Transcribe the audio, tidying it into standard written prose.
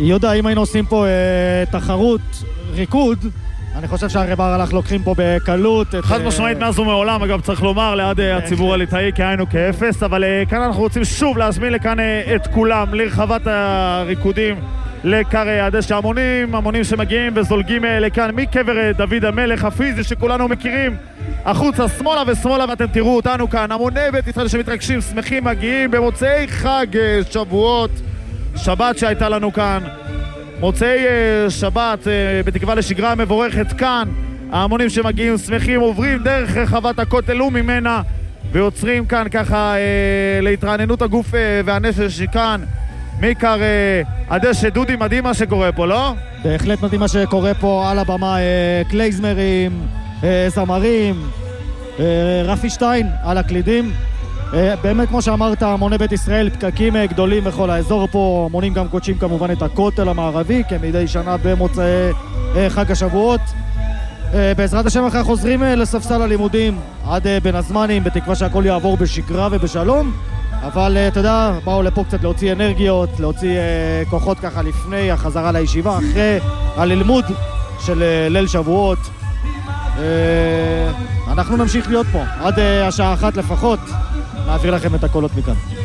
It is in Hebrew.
יהודה, אם היינו עושים פה תחרות ריקוד, אני חושב שהרי ברלך לוקחים פה בקלות. חד משמעית מאז ומעולם, אגב צריך לומר, ליד הציבור הליטאי כהיינו כאפס, אבל כאן אנחנו רוצים שוב להזמין לכאן את כולם לרחבת הריקודים, לקר הדשא. המונים שמגיעים וזולגים לכאן מקבר דוד המלך הפיזי שכולנו מכירים, החוצה שמאלה ושמאלה, ואתם תראו אותנו כאן, המוני בית ישראל שמתרגשים, שמחים, מגיעים במוצאי חג שבועות, שבת שהייתה לנו כאן, מוצאי שבת, בתקווה לשגרה מבורכת כאן. ההמונים שמגיעים שמחים עוברים דרך רחבת הכותל וממנה ויוצרים כאן ככה להתרעננות הגוף והנפש כאן מכר הדשא. דודי, מדהים מה שקורה פה, לא? בהחלט מדהים מה שקורה פה על הבמה, קלייזמרים, זמרים, רפי שטיין על הקלידים. באמת כמו שאמרת, המוני בית ישראל, פקקים גדולים בכל האזור פה. המונים גם קודשים כמובן את הכותל המערבי כמדי שנה במוצאי חג השבועות. בעזרת השם אחרי חוזרים לספסל הלימודים עד בין הזמנים, בתקווה שהכל יעבור בשגרה ובשלום. אבל אתה יודע, באו לפה קצת להוציא אנרגיות, להוציא כוחות ככה לפני החזרה לישיבה, אחרי הללמוד של ליל שבועות. אנחנו נמשיך להיות פה עד השעה 1 לפחות, נעביר לכם את הקולות מכאן.